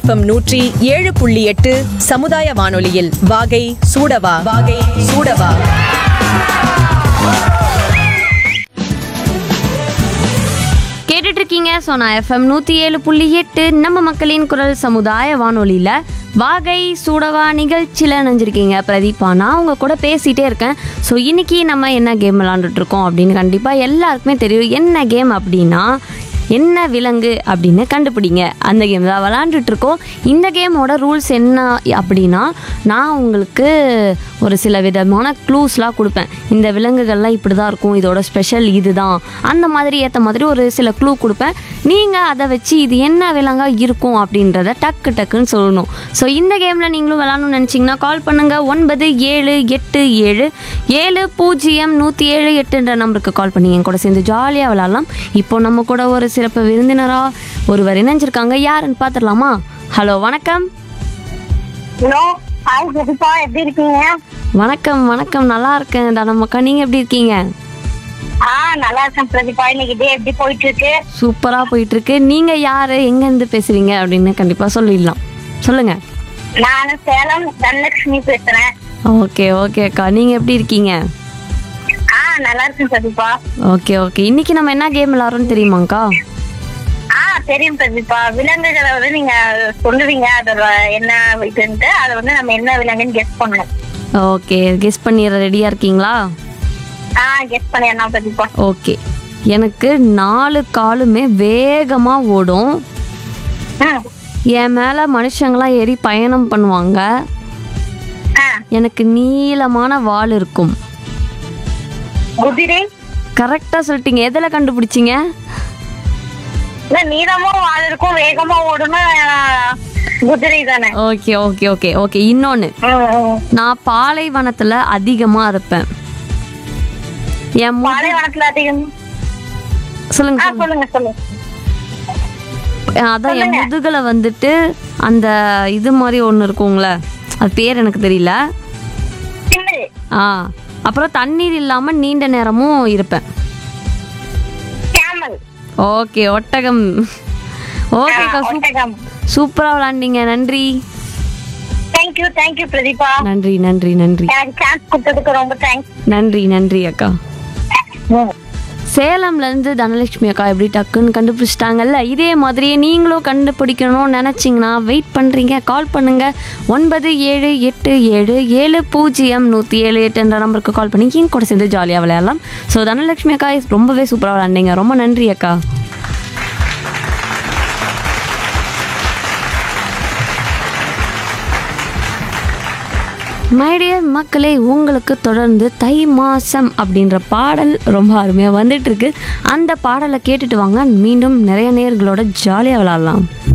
FM 107.8 சமுதாய வானொலியில் வாகை சூடவா வாகை சூடவா. கேட்டுட்டு இருக்கீங்க சோனா எஃப்எம் 107.8 நம்ம மக்களின் குரல் சமுதாய வானொலியில வாகை சூடவா நிகழ்ச்சியில் நினைஞ்சிருக்கீங்க பிரதீபா. நான் உங்க கூட பேசிகிட்டே இருக்கேன். ஸோ இன்னைக்கு நம்ம என்ன கேம் விளாண்டுட்டு இருக்கோம் அப்படின்னு கண்டிப்பாக எல்லாருக்குமே தெரியும். என்ன கேம் அப்படின்னா என்ன விலங்கு அப்படின்னு கண்டுபிடிங்க. அந்த கேம் தான் விளாண்டுட்டு இருக்கோம். இந்த கேமோட ரூல்ஸ் என்ன அப்படின்னா, நான் உங்களுக்கு ஒரு சில விதமான க்ளூஸ்லாம் கொடுப்பேன். இந்த விலங்குகள்லாம் இப்படி தான் இருக்கும், இதோட ஸ்பெஷல் இதுதான், அந்த மாதிரி ஏற்ற மாதிரி ஒரு சில க்ளூ கொடுப்பேன். நீங்கள் அதை வச்சு இது என்ன விலங்காக இருக்கும் அப்படின்றத டக்குன்னு சொல்லணும். ஸோ இந்த கேமில் நீங்களும் விளாடணும்னு நினச்சிங்கன்னா கால் பண்ணுங்கள். 9787700178 நம்பருக்கு கால் பண்ணி என் கூட சேர்ந்து ஜாலியாக விளாட்லாம். இப்போ நம்ம கூட ஒரு சிறப்பு விருந்தினராக ஒருவர் இணைஞ்சிருக்காங்க. யாருன்னு பார்த்துடலாமா? ஹலோ, வணக்கம். ஹலோ, ஹாய் பிரதீபா, எப்படி இருக்கீங்க? வணக்கம். நல்லா இருக்கேன் தானம்மாக்கா, நீங்கள் எப்படி இருக்கீங்க? நல்லா இருக்கேன் பிரதீபா. இன்னைக்கு டே எப்படி போயிட்டு இருக்கு? சூப்பராக போயிட்டு இருக்கு. நீங்கள் யார், எங்கேருந்து பேசுகிறீங்க அப்படின்னு கண்டிப்பாக சொல்லிடலாம். சொல்லுங்கள். நான் சேலம் தனலட்சுமி பேசுறேன். ஓகே அக்கா, நீங்கள் எப்படி இருக்கீங்க? நல்லா இருக்கேன் பிரதீபா. ஓகே இன்னைக்கு நம்ம என்ன கேம் விளாட்றோம்னு தெரியுமாங்க்கா? தெரியும் பிரதீபா. விலங்குகளை வந்து நீங்க சொல்லுவீங்க, அதோட என்ன இதுன்ட்டு, அதை வந்து நம்ம என்ன விலங்குன்னு கெஸ் பண்ணணும். ஓகே, கெஸ் பண்ணிடுற ரெடியாக இருக்கீங்களா? கெஸ் பண்ணிடலாம் பிரதீபா. ஓகே, எனக்கு 4 காலுமே வேகமாக ஓடும். என் மேலே மனுஷங்களாம் ஏறி பயணம் பண்ணுவாங்க. எனக்கு நீளமான வால் இருக்கும். குதிரை. கரெக்டாக சொல்லிட்டீங்க. எதில் கண்டுபிடிச்சிங்க? நீளமும் வால் இருக்கும், வேகமா ஓடணும், குதிரை தானே. ஓகே இன்னொன்று, நான் பாலைவனத்தில் அதிகமாக இருப்பேன். என் பாலைவனத்துல அதிகம். சொல்லுங்க. அதான் என் முதுகலை வந்துட்டு அந்த இது மாதிரி ஒன்று இருக்குங்களே, அது பேர் எனக்கு தெரியல. அப்புறம் தண்ணீர் இல்லாமல் நீண்ட நேரமும் இருப்பேன். ஓகே, ஒட்டகம். ஓகேக்கா, சூப்பராக விளாண்டீங்க. நன்றி. தேங்க்யூ பிரதீபா. நன்றி. எனக்கு சான்ஸ் கொடுத்ததுக்கு ரொம்ப தேங்க்ஸ். நன்றி அக்கா. சேலம்லேருந்து தனலட்சுமி அக்கா எப்படி டக்குன்னு கண்டுபிடிச்சிட்டாங்கல்ல, இதே மாதிரியே நீங்களும் கண்டுபிடிக்கணும்னு நினச்சிங்கன்னா வெயிட் பண்ணுறீங்க, கால் பண்ணுங்கள். 9787700178 என்ற நம்பருக்கு கால் பண்ணி என் கூட சேர்ந்து ஜாலியாக விளையாடலாம். ஸோ தனலட்சுமி அக்கா ரொம்பவே சூப்பராக விளையாண்டீங்க. ரொம்ப நன்றி அக்கா. மைடியர் மக்களே, உங்களுக்கு தொடர்ந்து தை மாசம் அப்படின்ற பாடல் ரொம்ப அருமையாக வந்துட்டு இருக்கு. அந்த பாடலை கேட்டுட்டு வாங்க, மீண்டும் நிறைய நேயர்களோட ஜாலியாக விளாட்லாம்.